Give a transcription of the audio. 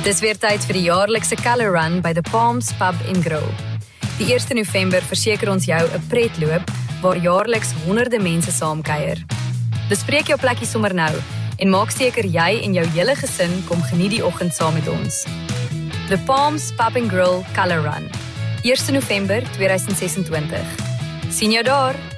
Dis weer tyd vir die jaarlikse Colour Run by The Palms Pub & Grill. Die 1 November verseker ons jou 'n pretloop waar jaarliks honderde mense saamkuier. Bespreek jou plekkie sommer nou en maak seker jy en jou hele gesin kom geniet die oggend saam met ons. The Palms Pub & Grill Colour Run, 1 November 2026. Sien jou daar!